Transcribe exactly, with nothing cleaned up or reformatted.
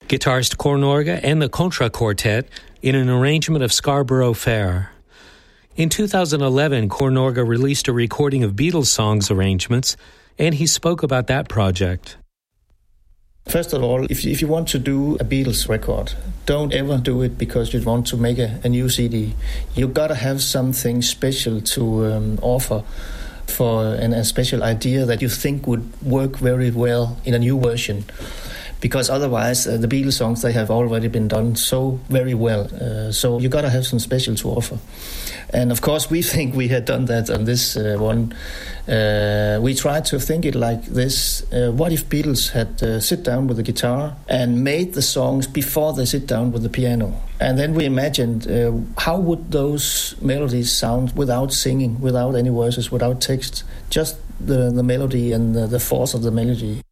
guitarist Cornorga and the Contra Quartet in an arrangement of Scarborough Fair. In two thousand eleven, Cornorga released a recording of Beatles songs arrangements, and he spoke about that project. First of all, if you, if you want to do a Beatles record, don't ever do it because you want to make a, a new C D. You've got to have something special to um, offer for an, a special idea that you think would work very well in a new version. Because otherwise, uh, the Beatles songs, they have already been done so very well. Uh, so you got to have some special to offer. And of course, we think we had done that on this uh, one. Uh, we tried to think it like this. Uh, what if Beatles had uh, sit down with the guitar and made the songs before they sit down with the piano? And then we imagined uh, how would those melodies sound without singing, without any verses, without text, just the, the melody and the, the force of the melody.